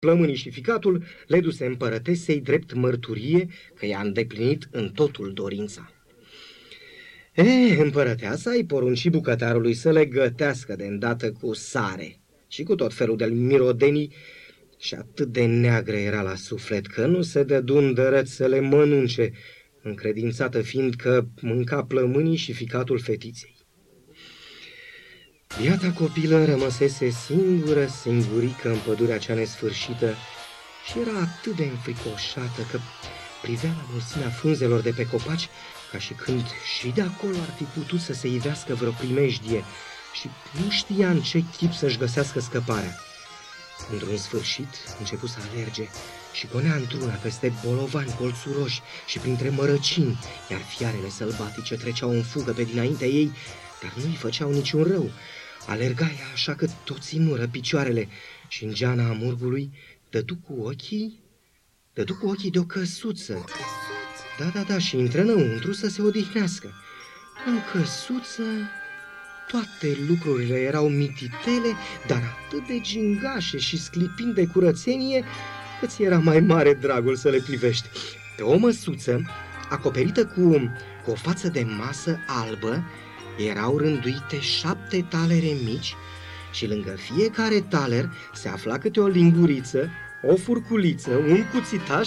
Plămânii și ficatul le duse împărătesei drept mărturie că i-a îndeplinit în totul dorința. Împărăteasa îi porunci bucătarului să le gătească de îndată cu sare și cu tot felul de mirodenii, și atât de neagră era la suflet că nu se dădu îndărăt să le mănânce, încredințată fiind că mânca plămânii și ficatul fetiței. Biata copilă rămăsese singurică în pădurea cea nesfârșită și era atât de înfricoșată că privea la mulțimea frunzelor de pe copaci ca și când și de acolo ar fi putut să se ivească vreo primejdie și nu știa în ce chip să-și găsească scăparea. Într-un sfârșit începu să alerge și gonea într-una peste bolovani colțuroși și printre mărăcini, iar fiarele sălbatice treceau în fugă pe dinaintea ei, dar nu-i făceau niciun rău. Alerga ea așa că toți înură picioarele și în geana amurgului dădu cu ochii de o căsuță. Da, și intră înăuntru să se odihnească. În căsuță toate lucrurile erau mititele, dar atât de gingașe și sclipind de curățenie, că ți era mai mare dragul să le privești. Pe o măsuță, acoperită cu o față de masă albă, erau rânduite 7 talere mici și lângă fiecare taler se afla câte o linguriță, o furculiță, un cuțitaș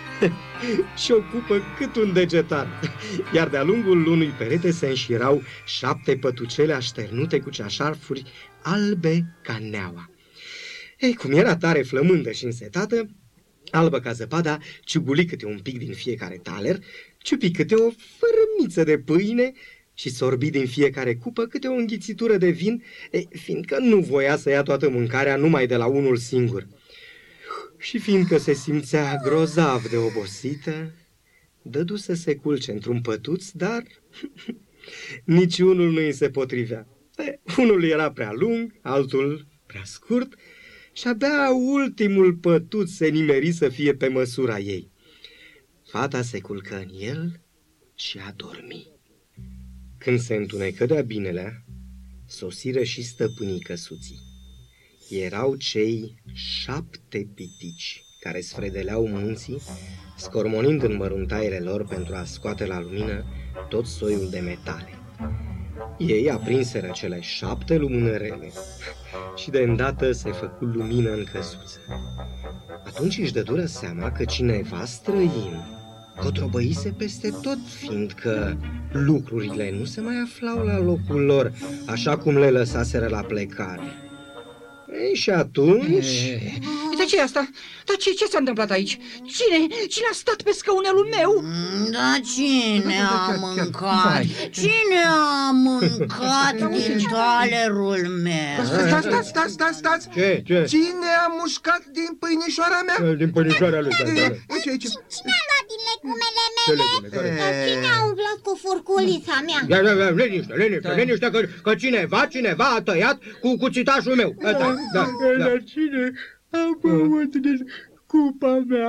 și o cupă cât un degetar, iar de-a lungul unui perete se înșirau 7 pătucele așternute cu ceașarfuri albe ca neaua. Cum era tare flămândă și însetată, albă ca zăpada ciuguli câte un pic din fiecare taler, ciupi câte o fărâmiță de pâine și sorbi din fiecare cupă câte o înghițitură de vin, fiindcă nu voia să ia toată mâncarea numai de la unul singur. Și fiindcă se simțea grozav de obosită, dădu să se culce într-un pătuț, dar niciunul nu îi se potrivea. Unul era prea lung, altul prea scurt și abia ultimul pătuț se nimeri să fie pe măsura ei. Fata se culcă în el și a dormit. Când se întunecă de-a binelea, sosiră și stăpânii căsuții. Erau cei 7 pitici care sfredeleau munții, scormonind în măruntaiele lor pentru a scoate la lumină tot soiul de metale. Ei aprinseră cele 7 lumânărele și de îndată se făcu lumină în căsuță. Atunci își dădură seama că cineva străin cotrobăise peste tot, fiindcă lucrurile nu se mai aflau la locul lor, așa cum le lăsaseră la plecare. Și atunci... Dar ce e asta? Dar ce s-a întâmplat aici? Cine a stat pe scaunelul meu? Da, cine a mâncat? Cine a mâncat din talerul meu? Stați! Ce? Cine a mușcat din pâinișoara mea? Din pâinișoara lui. Aici. Cine a luat din legumele mele? Cine a umblat cu furculița mea? Liniște, că cineva a tăiat cu cuțitașul meu. Dar cine a băut din cupa mea?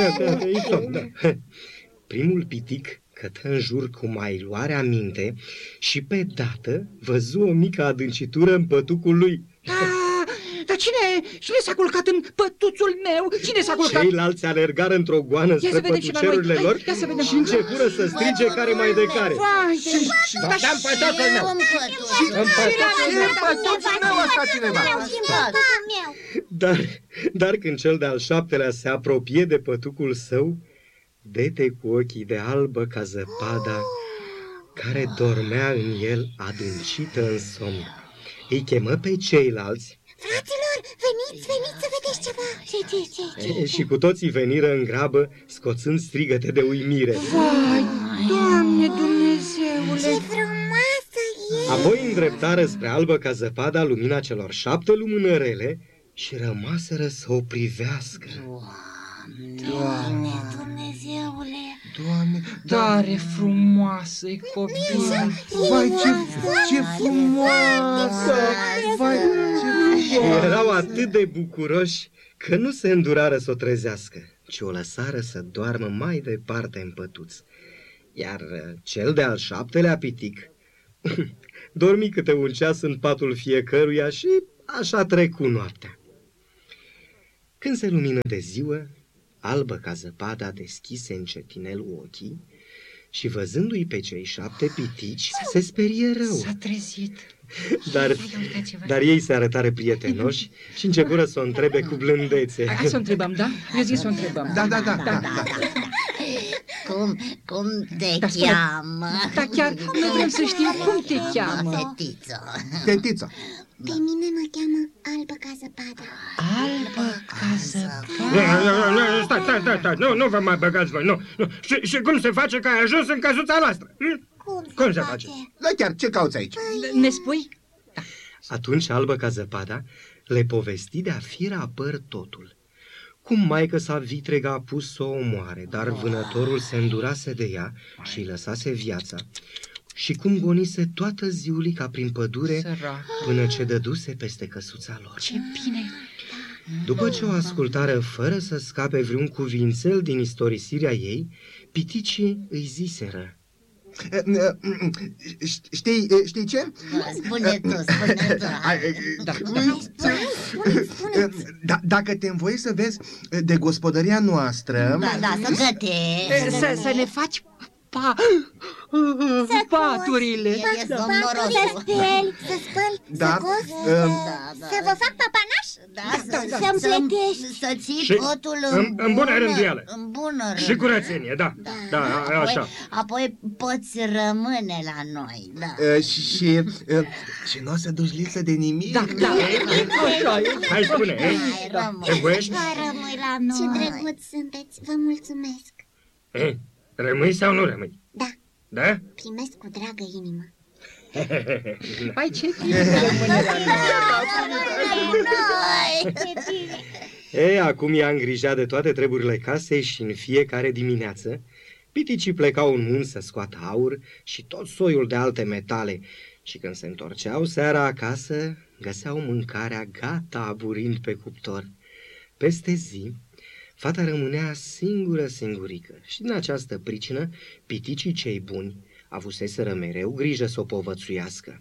Primul pitic cătă în jur cu mai luare aminte și pe dată văzu o mică adâncitură în pătucul lui. Dar cine s-a culcat în pătuțul meu? Cine s-a culcat? Ceilalți alergară într-o goană spre pătucerurile lor și începură să strige care mai de care. În pătuțul meu! În pătuțul meu a stat cineva! Dar când cel de-al 7-lea se apropie de pătucul său, dete cu ochii de albă ca zăpada, care dormea în el adâncită în somn. Îi chemă pe ceilalți. Fraților, veniți să vedeți ceva. Ce? Și cu toții veniră în grabă, scoțând strigăte de uimire. Vai, Doamne Dumnezeule! Ce frumoasă e! Apoi îndreptară spre albă ca zăpada lumina celor 7 lumânărele și rămaseră să o privească. Doamne Dumnezeule! Doamne, Tare frumoasă-i copil! vai, ce frumoasă! Vai, ce frumoasă! Erau atât de bucuroși că nu se îndurară să o trezească, ci o lăsară să doarmă mai departe în pătuț. Iar cel de-al 7-lea pitic dormi câte un ceas în patul fiecăruia și așa trecu noaptea. Când se lumină de ziua, Albă ca zăpada deschise încetinel ochii și văzându-i pe cei 7 pitici, se sperie rău. S-a trezit. Dar ei se arătară prietenoși și începură să o întrebe cu blândețe. Hai să o întrebăm, da? Eu zic să o întrebăm. Da. Cum te cheamă? Da, chiar noi vrem să știm cum te cheamă. Fetiță. Pe mine mă cheamă Albă ca zăpada. Albă ca zăpada. Stai, nu vă mai băgați voi, nu. Și cum se face că ai ajuns în căsuța noastră? Cum se face? Da, chiar, ce cauți aici? Ne spui? Atunci Albă ca zăpada le povesti de-a fiera păr totul. Cum maică sa vitregă a pus să o omoare, dar vânătorul se îndurase de ea și îi lăsase viața. Și cum gonise toată ziulica prin pădure până ce dăduse peste căsuța lor. Ce bine! După ce o ascultară fără să scape vreun cuvințel din istorisirea ei, piticii îi ziseră: Știi ce? Spune tu. Dacă te învoie să vezi de gospodăria noastră... Da, să gătești. Să ne faci paturile. Să speli, să spăl, să cos, să vă fac papanaș, să-mi plătești. Să ții totul în bună rânduială. În bună rânduială. Și curățenie, da, așa. Apoi poți rămâne la noi, da. Și nu o să duci lipsă de nimic? Da. Așa e. Hai, spune, te voiești? Rămâi la noi. Ce drăguț sunteți, vă mulțumesc. Rămâi sau nu rămâi? Da. Da? Primesc cu dragă inimă. Hai, ce bine! Acum ea îngrija de toate treburile casei și în fiecare dimineață piticii plecau în munți să scoată aur și tot soiul de alte metale și când se întorceau seara acasă, găseau mâncarea gata aburind pe cuptor. Peste zi, fata rămânea singurică și din această pricină piticii cei buni avuseseră mereu grijă să o povățuiască.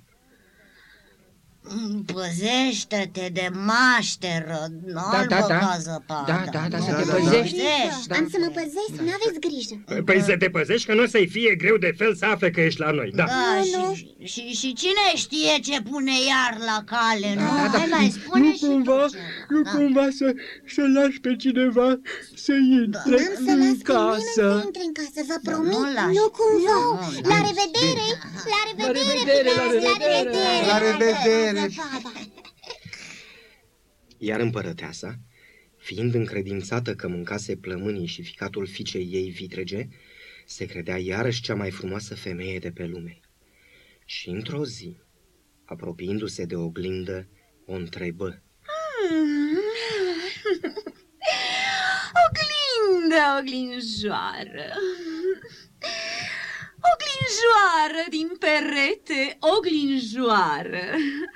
Păzește-te de mașteră, Albă ca zăpada. Da, să te păzești. Am să mă păzesc, n-aveți grijă. Păi să te păzești că nu o să-i fie greu de fel să afle că ești la noi, da. Și cine știe ce pune iar la cale, nu? Hai, spune și Nu cumva să lași pe cineva să intre în casă. Să intre în casă, vă promit. Nu cumva. La revedere! La revedere! Iar împărăteasa, fiind încredințată că mâncase plămânii și ficatul fiicei ei vitrege, se credea iarăși cea mai frumoasă femeie de pe lume. Și într-o zi, apropiindu-se de oglindă, o întrebă: Oglinjoară, oglinjoară din perete, oglinjoară,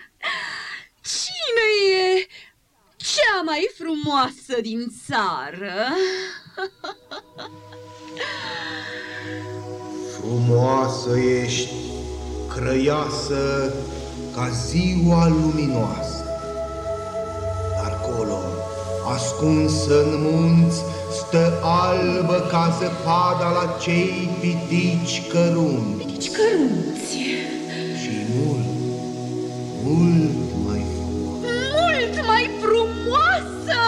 cine e cea mai frumoasă din țară? Frumoasă ești, crăiasă ca ziua luminoasă, dar acolo, ascunsă în munți, stă albă ca zăpada la cei pitici cărunți. Pitici cărunți. Și mult mai frumoasă. Mult mai frumoasă!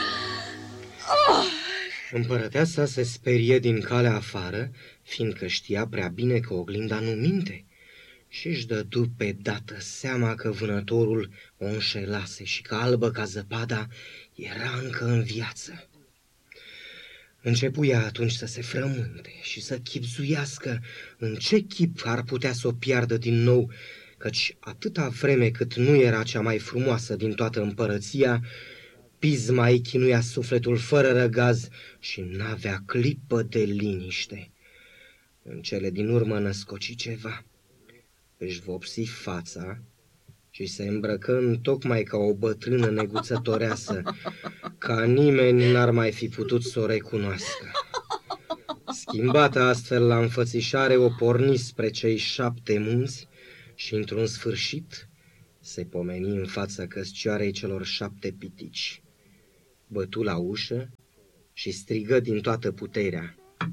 Împărăteasa se sperie din calea afară, fiindcă știa prea bine că oglinda nu minte, și își dădu pe dată seama că vânătorul o înșelase și că albă ca zăpada era încă în viață. Începu ea atunci să se frământe și să chibzuiască în ce chip ar putea să o piardă din nou, căci atâta vreme cât nu era cea mai frumoasă din toată împărăția, pisma îi chinuia sufletul fără răgaz și n-avea clipă de liniște. În cele din urmă născoci ceva. Își vopsi fața și se îmbrăcă întocmai ca o bătrână neguțătoreasă, ca nimeni n-ar mai fi putut să o recunoască. Schimbată astfel la înfățișare, o porni spre cei 7 munți și, într-un sfârșit, se pomeni în fața căscioarei celor 7 pitici. bătu la ușă și strigă din toată puterea.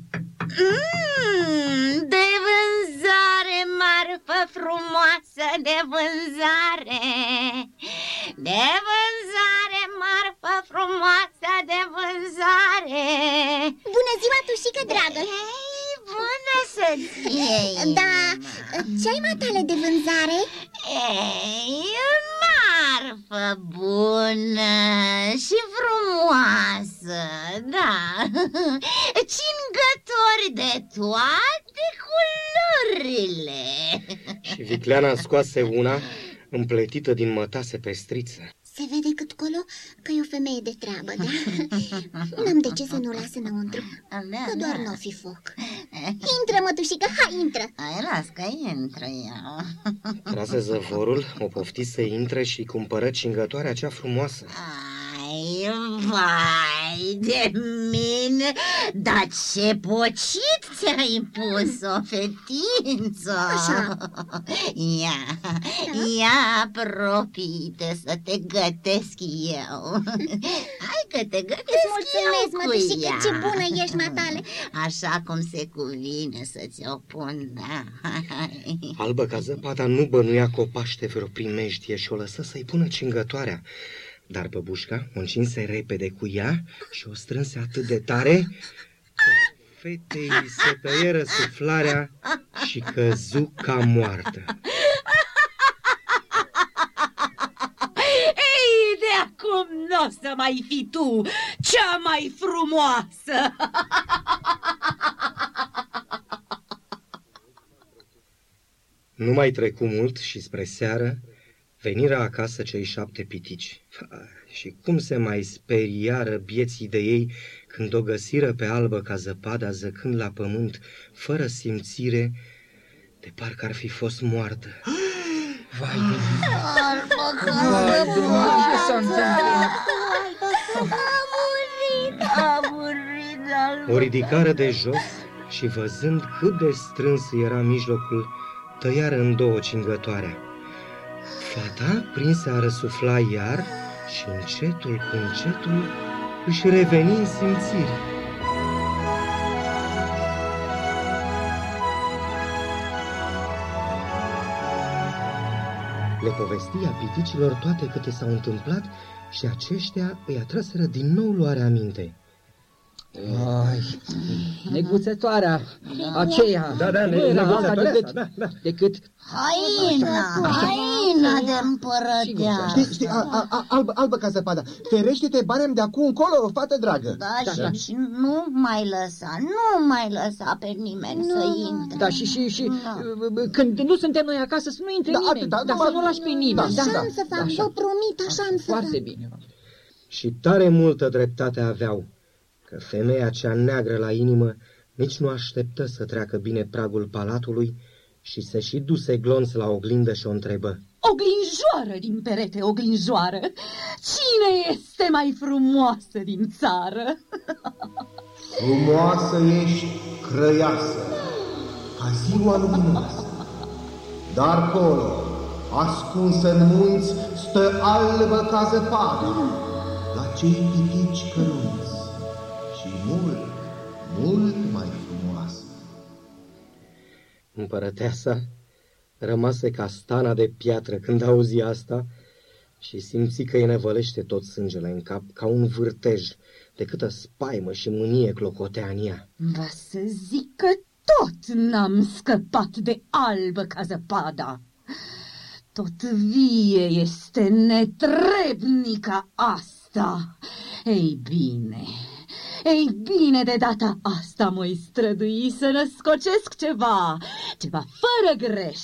De vânzare, marfă frumoasă, de vânzare. De vânzare, marfă frumoasă, de vânzare. Bună ziua, tușică dragă! Bună să-ți iei! Da, ce-ai matale de vânzare? Ei, marfă bună și frumoasă, da. Cingători de toate culorile. Și vicleana scoase una împletită din mătase pestriță. Se vede cât colo că e o femeie de treabă, da? N-am de ce să nu o las înăuntru, că doar n-o fi foc. Intră, mătușică, hai, intră! Hai, las că intră eu. Trase zăvorul, o pofti să intre și cumpără cingătoarea cea frumoasă. Ai, vai de mine, dar ce pocit ți-ai pus-o, fetiță! Așa. Ia, apropie-te să te gătesc eu. Hai că te gătesc. Mulțumesc, mătușică, ce bună ești, matale. Așa cum se cuvine să ți-o pun, da. Albă ca zăpada nu bănuia că o paște vreo primejdie și o lăsă să-i pună cingătoarea. Dar băbușca o încinse repede cu ea și o strânse atât de tare că fetei se tăieră suflarea și căzu ca moartă. Ei, de acum n-o să mai fii tu cea mai frumoasă! Nu mai trecu mult și spre seară veniră acasă cei 7 pitici. Și cum se mai speriară bieții de ei când o găsiră pe Albă ca zăpada zăcând la pământ, fără simțire, de parcă ar fi fost moartă. Vai de mine! Vai de mine, ce s-a întâmplat? A murit. O ridicară de jos și văzând cât de strâns era mijlocul, tăiară în două cingătoarea. Fata, prinsă a răsufla iar și încetul cu încetul își reveni în simțiri. Le povestia piticilor toate câte s-au întâmplat și aceștia îi atrăseră din nou luarea aminte. Ai, neguțătoarea aceea. Da, neguțătoarea asta, da. Decât Haina de împărăteasă. Știi, albă ca zăpada. Ferește-te, barem de acum încolo, fată dragă. Da, și nu mai lăsa pe nimeni să intre. Da, și când nu suntem noi acasă, să nu intre nimeni. Dar să nu lași pe nimeni. Așa-mi să fac, vă promit, așa-mi să fac. Foarte bine. Și tare multă dreptate aveau, că femeia cea neagră la inimă nici nu așteptă să treacă bine pragul palatului și se și duse glonț la oglindă și o întrebă. Oglinjoară din perete, oglinjoară, cine este mai frumoasă din țară? Frumoasă ești, crăiasă, ca ziua luminoasă. Dar colo, ascunsă în munți, stă albă ca zăpadă, la cei pitici cărunți. Și mult mai frumoasă. Împărăteasa rămase ca stana de piatră când auzi asta și simți că îi nevălește tot sângele în cap ca un vârtej, de câtă spaimă și mânie clocotea în ea. Va să zic că tot n-am scăpat de albă ca zăpada. Tot vie este netrebnica asta. Ei bine, de data asta mă-i strădui să născocesc ceva fără greș.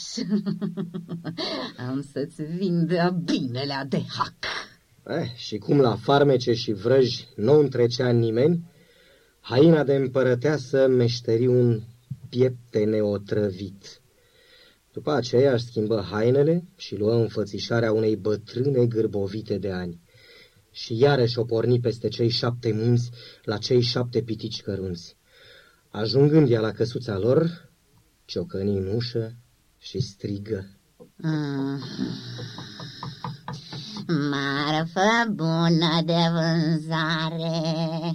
Am să-ți vin de-a binelea de hac. Și cum la farmece și vrăji nu întrecea nimeni, haina de împărăteasă meșteri un piepte neotrăvit. După aceea își schimbă hainele și luă înfățișarea unei bătrâne gârbovite de ani. Și iarăși o porni peste cei 7 munți la cei 7 pitici cărunți. Ajungând ea la căsuța lor, ciocăni în ușă și strigă. Marfă bună de vânzare.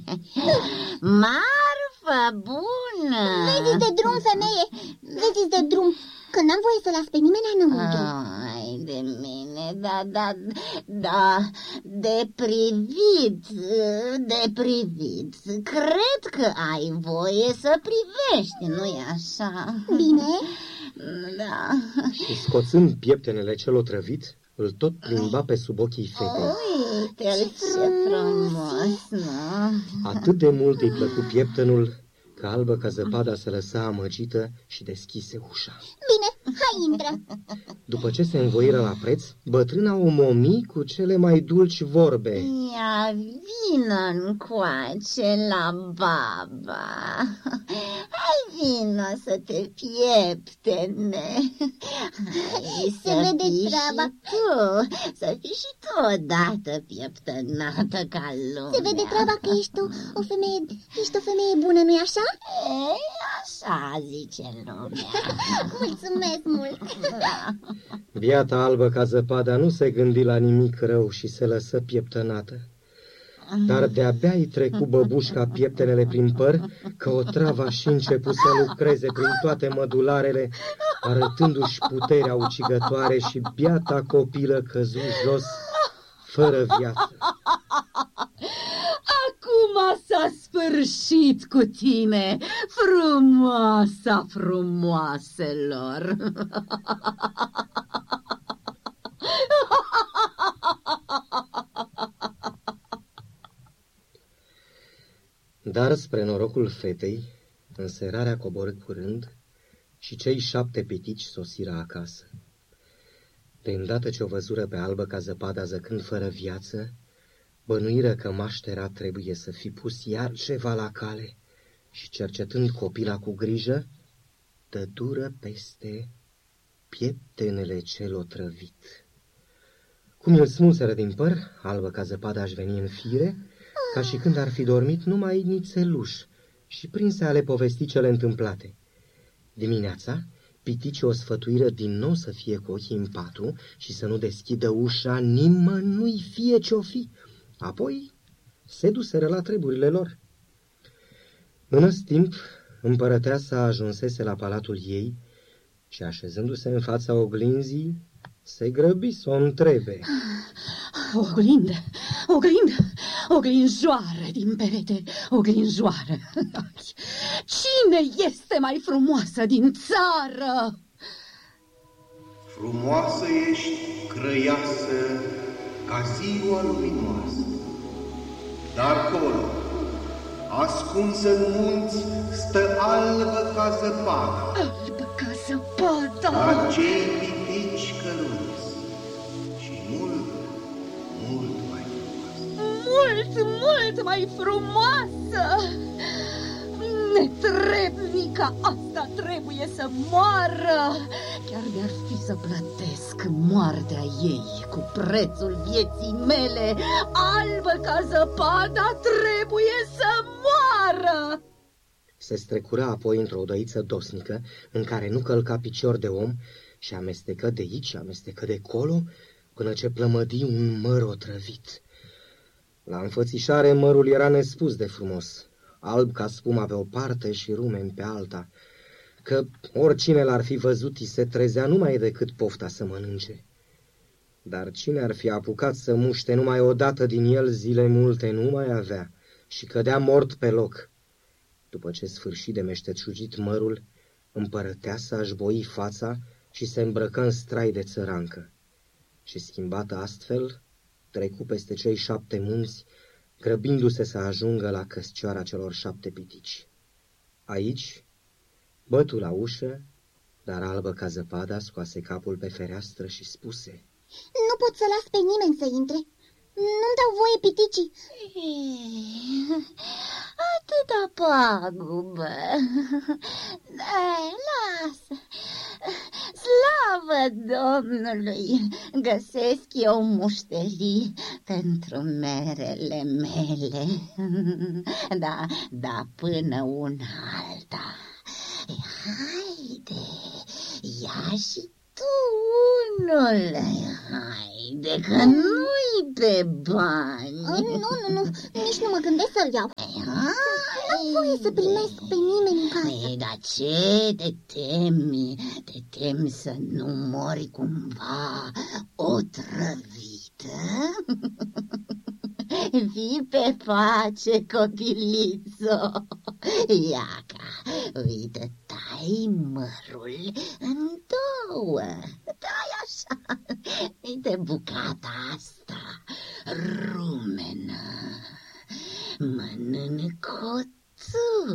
Marfă bună. Vezi de drum, femeie, vezi de drum, că n-am voie să las pe nimeni înăuntru. Ai de mine, da, de privit. Cred că ai voie să privești, nu-i așa? Bine. Da. Și scoțând pieptenele cel otrăvit, îl tot plimba pe sub ochii fetei. Uite-l, ce frumos, nu? Atât de mult îi plăcu pieptenul, că Albă ca Zăpada se lăsa amăgită și deschise ușa. Bine, hai, intră. După ce se învoiră la preț, bătrâna o momi cu cele mai dulci vorbe. Ia vină încoace la baba. Hai vină să te pieptene. Se vede treaba. Să fii și tu odată pieptănată ca lumea. Se vede treaba că ești o femeie bună, nu-i așa? Ei, așa zice lumea. Mulțumesc mult. Biata Albă ca Zăpada nu se gândi la nimic rău și se lăsă pieptănată. Dar de-abia îi trecu băbușca pieptenele prin păr, că otrava și început să lucreze prin toate mădularele, arătându-și puterea ucigătoare, și biata copilă căzu jos fără viață. Acum s-a sfârșit cu tine, frumoasa frumoaselor. Dar spre norocul fetei, înserarea coborâ curând și cei 7 pitici sosiră acasă. De îndată ce o văzură pe Albă ca Zăpada zăcând fără viață, bănuiră că maștera trebuie să fi pus iar ceva la cale și, cercetând copila cu grijă, dădură peste pieptenele cel otrăvit. Cum îl smulseră din păr, Albă ca Zăpada aș veni în fire, ca și când ar fi dormit numai nițeluș, și prinse a le povesti cele întâmplate. Dimineața, piticii o sfătuiră din nou să fie cu ochii în patru și să nu deschidă ușa nimănui, fie ce-o fi. Apoi se duseră la treburile lor. În timp, împărăteasa ajunsese la palatul ei și, așezându-se în fața oglinzii, se grăbi să o întrebe. Oglinjoară din perete, oglinjoară. Cine este mai frumoasă din țară? Frumoasă ești, crăiasă, ca ziua luminoasă. Dar colo, ascunsă în munți, stă albă ca zăpada. Albă ca zăpada. Dar cei pitici căruți și mult mai frumoasă. Mult mai frumoasă. Netrebnica asta trebuie să moară. Chiar de-ar fi să plătesc moartea ei cu prețul vieții mele, Albă ca Zăpada trebuie să moară. Se strecura apoi într-o odăiță dosnică, în care nu călca picior de om, și amestecă de aici, amestecă de colo, până ce plămădi un măr otrăvit. La înfățișare mărul era nespus de frumos, alb ca spuma pe o parte și rumen pe alta, că oricine l-ar fi văzut îi se trezea numai decât pofta să mănânce. Dar cine ar fi apucat să muște numai odată din el, zile multe nu mai avea și cădea mort pe loc. După ce sfârși de meșteșugit mărul, împărăteasa își boi fața și se îmbrăcă în strai de țărancă. Și schimbată astfel, trecu peste cei 7 munți, grăbindu-se să ajungă la căscioara celor 7 pitici. Aici bătu la ușă, dar Albă ca Zăpada scoase capul pe fereastră și spuse: Nu pot să las pe nimeni să intre. Nu-mi dau voie piticii. Atâta pagubă. Lasă. Slavă Domnului, găsesc eu muștelii pentru merele mele. Da, până una alta. Haide, ia și tu unul. Haide. Haide că nu-i pe bani. Nu, nici nu mă gândesc să-l iau. N-am voie să primesc pe nimeni în casă. Dar ce te temi? Te temi să nu mori cumva otrăvită? Fii pe pace, copilițo. Iaca, uite, tai mărul în două. Tai așa. Uite bucata asta, rumenă. Mănâncă-o tu.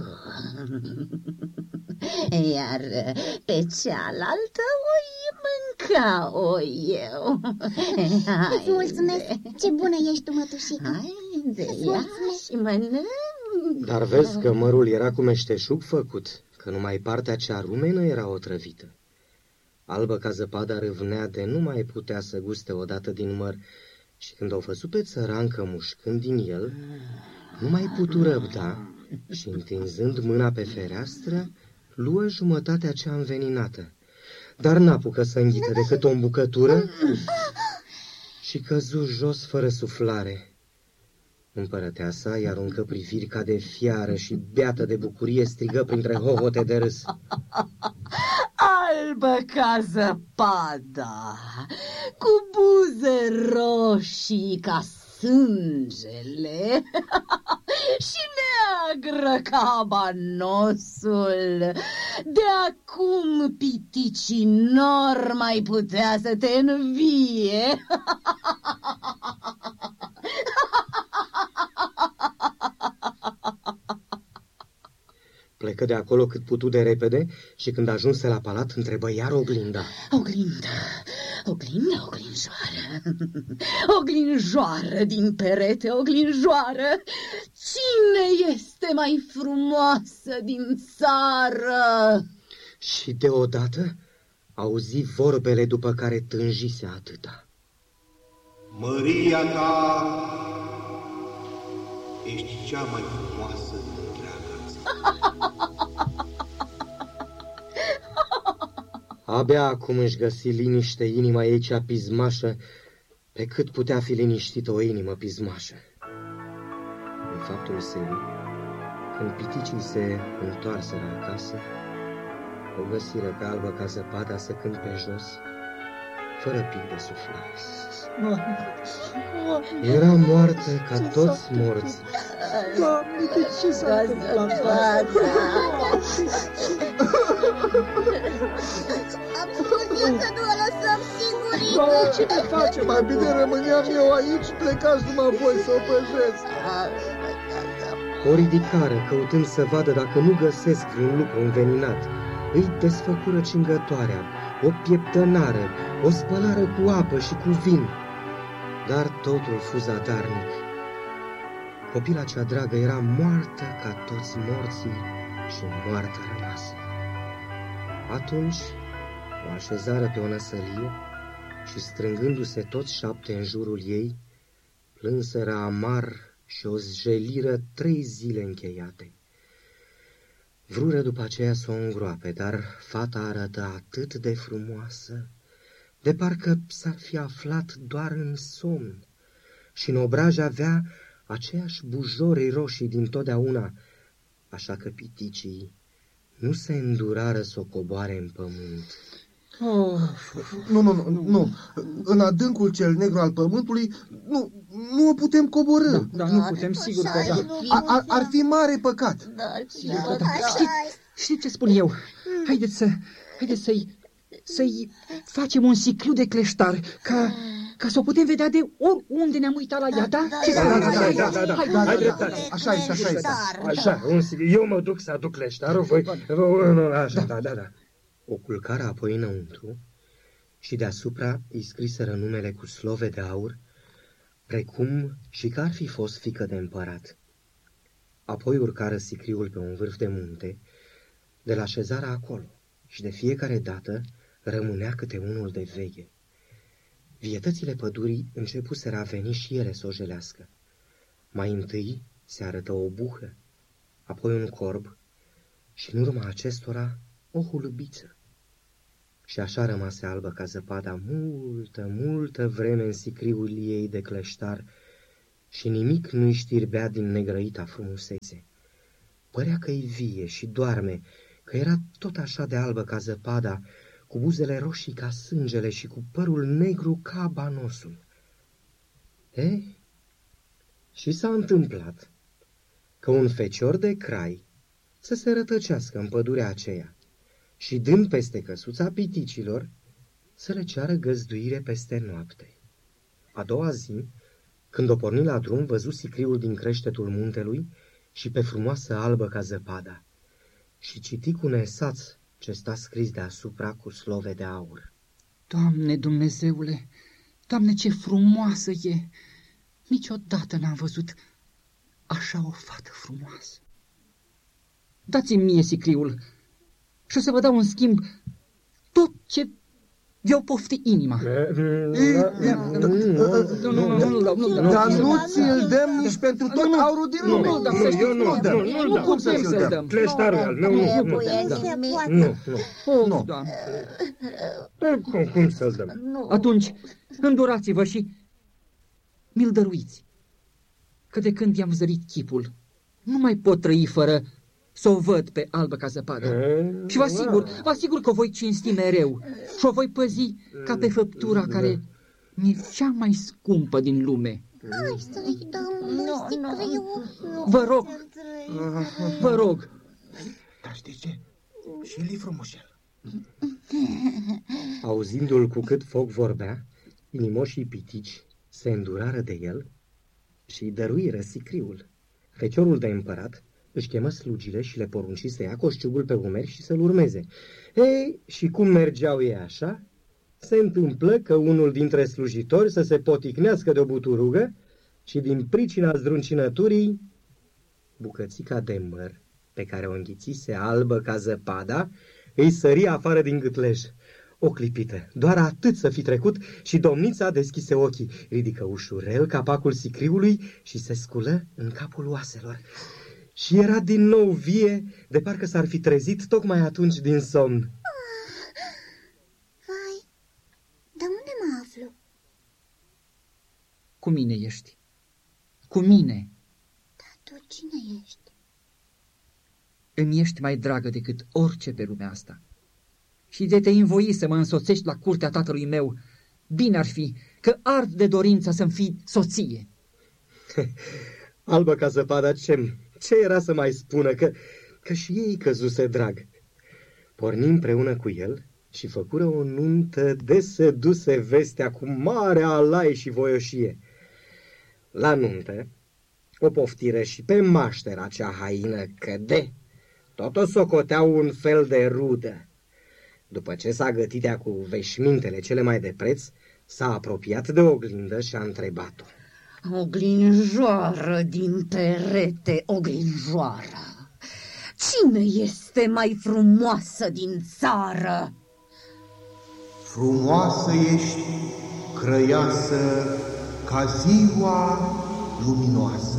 Iar pe cealaltă o mânca-o eu. Îți mulțumesc, ce bună ești tu, mătușică. Haide, ia și mănânc. Dar vezi că mărul era cu meșteșug făcut, că numai partea cea rumenă era otrăvită. Albă ca zăpada râvnea de nu mai putea să guste odată din măr și când o văzut pe țărancă mușcând din el, nu mai putu răbda și întinzând mâna pe fereastră, luă jumătatea cea înveninată, dar n-apucă să înghită decât o îmbucătură și căzu jos fără suflare. Împărăteasa îi aruncă priviri ca de fiară și, beată de bucurie, strigă printre hohote de râs: Albă ca zăpada, cu buze roșii ca sângele și neagră ca banosul. De acum piticii n-or mai putea să te învie. Plecă de acolo cât putu de repede și când ajunse la palat întrebă iar oglinda. Oglinjoară. Oglinjoară din perete, oglinjoară. Cine este mai frumoasă din țară? Și deodată auzi vorbele după care tânjise atâta. Măria ta ești cea mai frumoasă din întreaga țară. Abia acum își găsi liniște inima ei cea pismașă, pe cât putea fi liniștită o inimă pismașă. În faptul serii, când piticii se întoarseră acasă, o găsiră pe Albă ca zăpada săcând pe jos, fără pic de suflare. Era moartă ca toți morții. Doamne, de ce s-a întâmplat? Am spus eu să nu o lăsăm singurică. Doamne, ce ne face? Mai bine rămâneam eu aici, plecați numai voi să o păzesc. O ridicară, căutând să vadă dacă nu găsesc vreun lucru înveninat. Îi desfăcură cingătoarea, o pieptănară, o spălară cu apă și cu vin. Dar totul fu zadarnic. Copila cea dragă era moartă ca toți morții și moartă rămasă. Atunci o așezară pe o năsălie și, strângându-se toți 7 în jurul ei, plânseră amar și o zjeliră 3 zile încheiate. Vrură după aceea să o îngroape, dar fata arătă atât de frumoasă, de parcă s-ar fi aflat doar în somn, și în obraj avea aceeași bujori roșii dintotdeauna, așa că piticii nu se îndurară să o coboare în pământ. Nu. În adâncul cel negru al pământului nu o putem coborî. Da, nu putem, sigur că da. Ar fi mare păcat. Știți ce spun eu? Haideți să-i facem un siclu de cleștar, ca să o putem vedea de oriunde ne-am uitat la ea, da? Da. Hai dreptate. Așa este. Așa, eu mă duc să aduc cleștarul, voi... Așa, da. O culcară apoi înăuntru și deasupra îi scriseră numele cu slove de aur, precum și că ar fi fost fiică de împărat. Apoi urcară sicriul pe un vârf de munte, de la șezarea acolo, și de fiecare dată rămânea câte unul de veche. Vietățile pădurii începuseră a veni și ele să o jelească. Mai întâi se arătă o buhă, apoi un corb și în urma acestora o hulubiță. Și așa rămase albă ca zăpada multă vreme în sicriul ei de cleștar și nimic nu-i știrbea din negrăita frumusețe. Părea că-i vie și doarme, că era tot așa de albă ca zăpada, cu buzele roșii ca sângele și cu părul negru ca banosul. Și s-a întâmplat că un fecior de crai să se rătăcească în pădurea aceea și, dând peste căsuța piticilor, să le ceară găzduire peste noapte. A doua zi, când o porni la drum, văzu sicriul din creștetul muntelui și pe frumoasă albă ca zăpada și citi cu nesaț ce sta scris deasupra cu slove de aur. Doamne Dumnezeule, Doamne, ce frumoasă e! Niciodată n-am văzut așa o fată frumoasă. Dați-mi mie sicriul și o să vă dau în schimb tot ce vi-o pofti inima. Dar nu ți-l dăm nici pentru tot aurul din lume. Nu, cum să-ți-l dăm? Cleștarul al meu, nu. Cum să-l dăm? Atunci, îndurați-vă și mi-l dăruiți. Că de când i-am zărit chipul, nu mai pot trăi fără să o văd pe albă ca zăpadă. Și vă asigur că o voi cinsti mereu și o voi păzi ca pe făptura care mi-e cea mai scumpă din lume. Hai să-i dăm sicriul. Vă rog. Dar știi ce? Și el e frumușel. Auzindu-l cu cât foc vorbea, inimoșii pitici se îndurară de el și îi dăruiră sicriul. Feciorul de împărat își chemă slugile și le porunci să ia coșciugul pe umeri și să-l urmeze. Și cum mergeau ei așa, se întâmplă că unul dintre slujitori să se poticnească de o buturugă și din pricina zdruncinăturii, bucățica de măr pe care o înghițise albă ca zăpada îi sări afară din gâtlej. O clipită, doar atât să fi trecut și domnița deschise ochii, ridică ușurel capacul sicriului și se sculă în capul oaselor. Și era din nou vie, de parcă s-ar fi trezit tocmai atunci din somn. Vai, de unde mă aflu? Cu mine ești. Cu mine. Dar tu cine ești? Îmi ești mai dragă decât orice pe lumea asta. Și de te-ai învoi să mă însoțești la curtea tatălui meu, bine ar fi că ard de dorința să-mi fii soție. Albă ca zăpada, ce era să mai spună, că și ei căzuse drag. Porni împreună cu el și făcură o nuntă de se duse vestea cu mare alai și voioșie. La nuntă o poftire și pe maștera cea haină căde, tot o socoteau un fel de rudă. După ce s-a gătit cu veșmintele cele mai de preț, s-a apropiat de oglindă și a întrebat-o. Oglinjoară din perete, oglinjoară, cine este mai frumoasă din țară? Frumoasă ești, crăiasă, ca ziua luminoasă,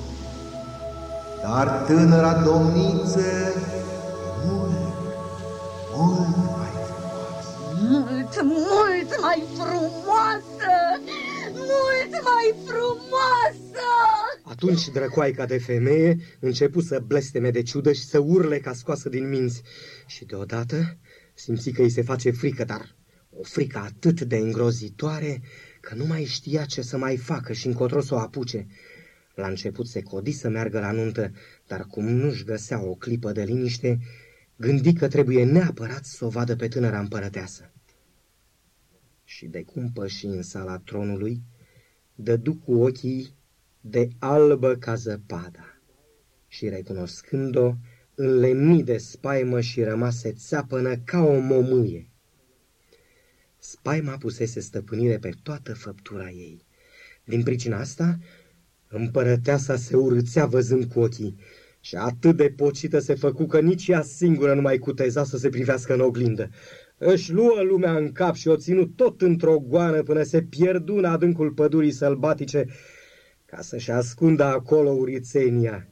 dar tânăra domniță e mult mai frumoasă. Mult mai frumoasă! Mult mai frumoasă! Atunci drăcoaica de femeie începu să blesteme de ciudă și să urle ca scoasă din minți. Și deodată simți că îi se face frică, dar o frică atât de îngrozitoare că nu mai știa ce să mai facă și încotro să o apuce. La început se codi să meargă la nuntă, dar cum nu-și găsea o clipă de liniște, gândi că trebuie neapărat să o vadă pe tânăra împărăteasă. Și de cum păși în sala tronului, dădu cu ochii de albă ca zăpada și, recunoscând-o, înlemni de spaimă și rămase țeapănă ca o momâie. Spaima pusese stăpânire pe toată făptura ei. Din pricina asta, împărăteasa se urâțea văzând cu ochii și atât de pocită se făcu că nici ea singură nu mai cuteza să se privească în oglindă. Își luă lumea în cap și o ținu tot într-o goană până se pierdu în adâncul pădurii sălbatice ca să-și ascundă acolo urițenia.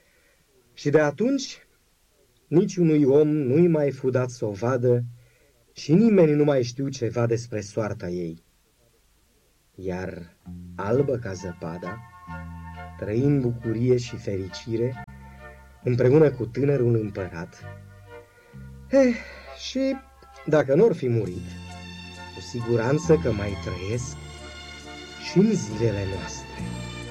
Și de atunci niciunui om nu-i mai fu dat să o vadă și nimeni nu mai știu ceva despre soarta ei. Iar albă ca zăpada trăi în bucurie și fericire împreună cu tânărul împărat. Și dacă n-or fi murit, cu siguranță că mai trăiesc și în zilele noastre.